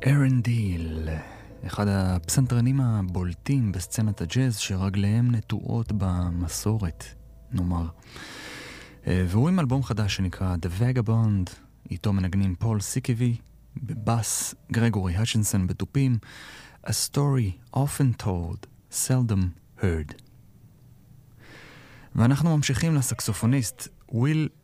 ארן דיל, אחד הפסנתרנים הבולטים בסצנת הג'אז שרגליהם נטועות במסורת, נאמר. והוא עם אלבום חדש שנקרא The Vagabond, איתו מנגנים פול סיקווי בבאס, גרגורי הטשינסון בטופים, A story often told, seldom heard. ואנחנו ממשיכים לסקסופוניסט וויל